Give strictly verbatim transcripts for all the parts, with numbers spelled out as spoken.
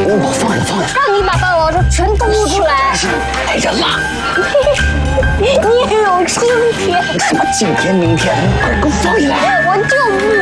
我放下放下， 让你把大老师全吐出来。 来人了！ 你也有今天？ 什么今天明天？快给我放下来！ 我就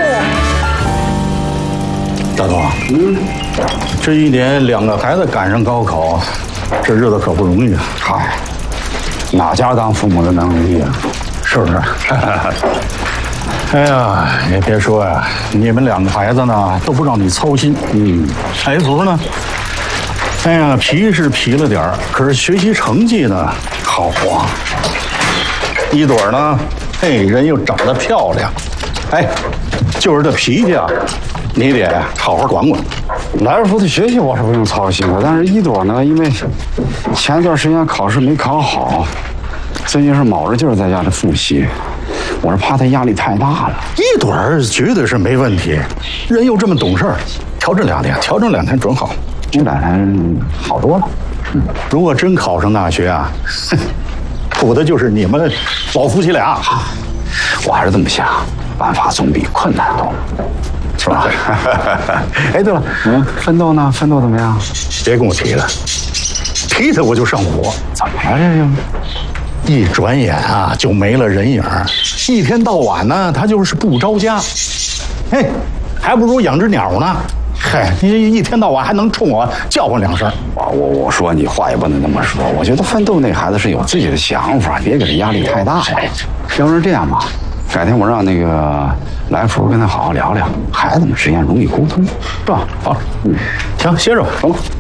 不。 大东，嗯，这一年两个孩子赶上高考，这日子可不容易啊！ 嗨，哪家当父母的能容易啊？是不是？ 哎呀，也别说呀，你们两个孩子呢都不让你操心。嗯，海福呢，哎呀，皮是皮了点儿，可是学习成绩呢好啊。一朵呢，嘿，人又长得漂亮，哎，就是这脾气啊，你得好好管管。 来福的学习我是不用操心的，但是一朵呢，因为前段时间考试没考好，最近是卯着劲儿在家里复习。我是怕他压力太大了。 一朵儿绝对是没问题，人又这么懂事儿，调整两天，调整两天准好。 这两天好多了。 嗯，如果真考上大学啊，哼，图的就是你们老夫妻俩。 我还是这么想，办法总比困难多，是吧？哎，对了，嗯，奋斗呢？奋斗怎么样？ 别跟我提了，提他我就上火。 怎么了这个？ 一转眼啊，就没了人影儿。一天到晚呢，他就是不着家。嘿，还不如养只鸟呢。嗨，你一天到晚还能冲我叫唤两声。 我我我说你话也不能这么说。我觉得奋斗那孩子是有自己的想法，别给他压力太大了。要不然这样吧，改天我让那个来福跟他好好聊聊，孩子们之间容易沟通，是吧？好，嗯， 行，歇着吧，走吧。